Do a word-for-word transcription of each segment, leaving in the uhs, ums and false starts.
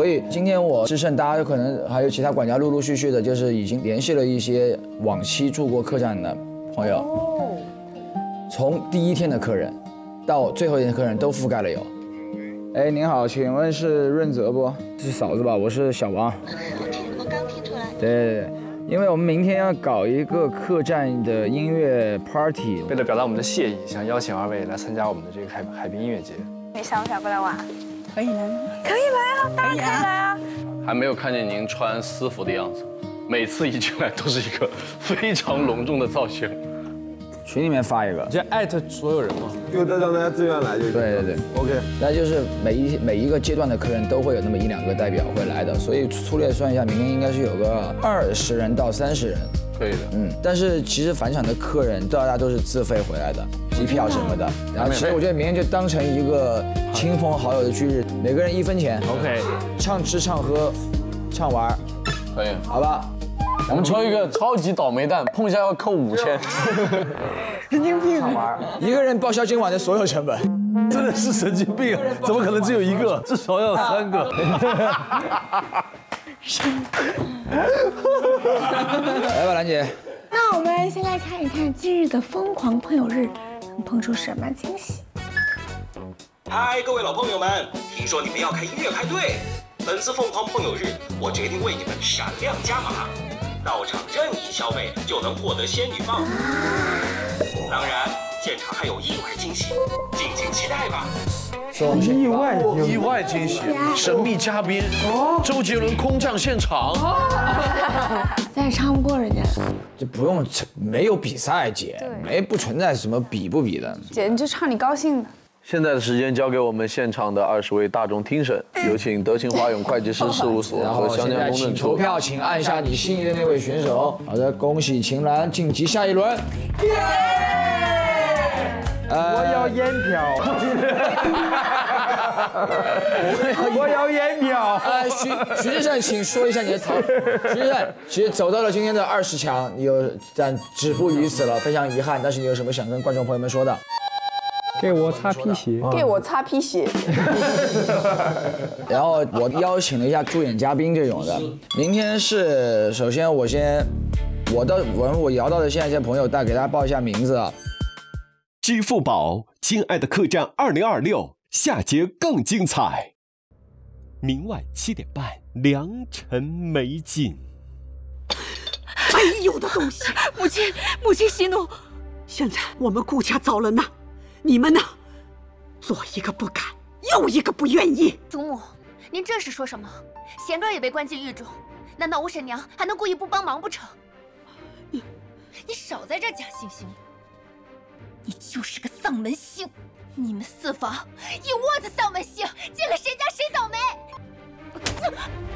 所以今天我志胜，大家可能还有其他管家陆陆续续的，就是已经联系了一些往期住过客栈的朋友，从第一天的客人到最后一天的客人都覆盖了有。哎，您好，请问是润泽不？是嫂子吧？我是小王。 我听，我刚听出来。 对对对，因为我们明天要搞一个客栈的音乐 party， 为了表达我们的谢意，想邀请二位来参加我们的这个海海滨音乐节。 你想不想过来玩？ 可以来吗？ 可以来啊，当然可以来啊。 还没有看见您穿私服的样子，每次一进来都是一个非常隆重的造型。 群里面发一个， 就艾特所有人嘛， 就让大家自愿来就行。 对对对 ，OK。 那就是每一每一个阶段的客人都会有那么一两个代表会来的，所以粗略算一下，明天应该是有个二十人到三十人。 可以的， 嗯，但是其实返场的客人大家都是自费回来的，机票什么的。然后其实我觉得明天就当成一个亲朋好友的聚日，每个人一分钱 ，OK， 唱吃唱喝，唱玩， 可以， 好吧？ 我们抽一个超级倒霉蛋，碰一下要扣五千。 神经病！ 唱玩，一个人报销今晚的所有成本。 真的是神经病，怎么可能只有一个？至少要有三个。 来吧，兰姐。 那我们先来看一看今日的疯狂朋友日能碰出什么惊喜。 嗨，各位老朋友们，听说你们要开音乐派对，本次疯狂朋友日，我决定为你们闪亮加码，到场任意消费就能获得仙女棒。当然，现场还有意外惊喜，敬请期待吧。 意外意外惊喜，神秘嘉宾，周杰伦空降现场。 咱也唱不过人家。 这不用，没有比赛姐，没不存在什么比不比的。 姐，你就唱你高兴的。 现在的时间交给我们现场的二十位大众听审，有请德勤华永会计师事务所和湘江公证处投票，请按下你心仪的那位选手。好的，恭喜秦岚晋级下一轮。 我要烟票。我要烟票。 呃，徐徐志胜，请说一下你的投。徐志胜，其实走到了今天的二十强，你有但止步于此了，非常遗憾。但是你有什么想跟观众朋友们说的？ 给我擦皮鞋。 给我擦皮鞋。 然后我邀请了一下助演嘉宾这种的。明天是首先我先我的我我摇到的现在一些朋友，再给大家报一下名字啊。 支付宝，亲爱的客栈二零二六，下节更精彩。明晚七点半，良辰美景。 哎呦的东西！母亲，母亲息怒。现在我们顾家遭了难，你们呢，左一个不敢，右一个不愿意。 祖母，您这是说什么？贤哥也被关进狱中，难道吴婶娘还能故意不帮忙不成？你，你少在这假惺惺。你就是个丧门星，你们四房一窝子丧门星，进了谁家谁倒霉。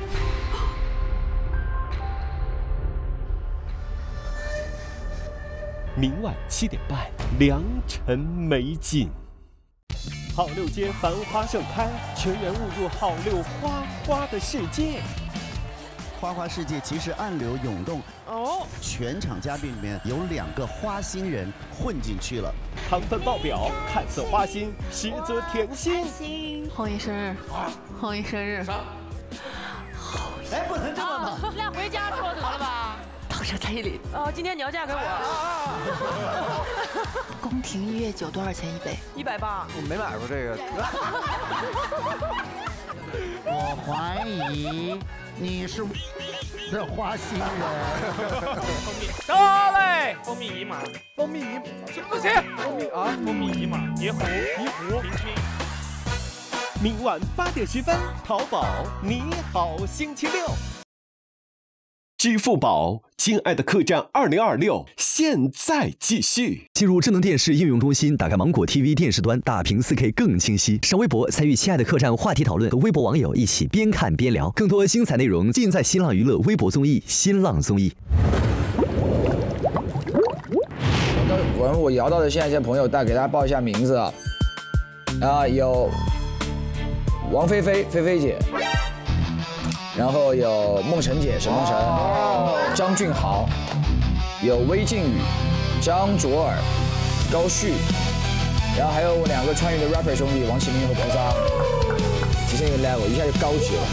明晚七点半，良辰美景。好六街繁花盛开，全员误入好六花花的世界。 花花世界其实暗流涌动哦，全场嘉宾里面有两个花心人混进去了， 糖分爆表，看似花心，实则甜心。 红姨生日，红姨生日。 哎，不能这么嘛！ 那回家说得了吧。到这彩礼。哦，今天你要嫁给我。宫廷御宴酒多少钱一杯？ 一百八。我没买过这个。 我怀疑。你是这花心人。 到嘞， 蜂蜜姨妈， 蜂蜜姨是不行，蜂蜜啊，蜂蜜姨妈，野狐，野狐，平均。 明晚八点十分，淘宝你好星期六。支付宝，亲爱的客栈二零二六，现在继续。 进入智能电视应用中心，打开芒果 T V 电视端，大屏 四 K 更清晰。上微博参与亲爱的客栈话题讨论，和微博网友一起边看边聊。更多精彩内容尽在新浪娱乐微博综艺新浪综艺。 我我摇到的现在一些朋友，再给大家报一下名字啊。啊，有王菲菲菲菲姐。然后有孟晨姐沈梦晨，张俊豪，有魏靖宇、张卓尔、高旭，然后还有两个川渝的 rapper 兄弟王启明和博沙，提升一个 level， 一下就高级了。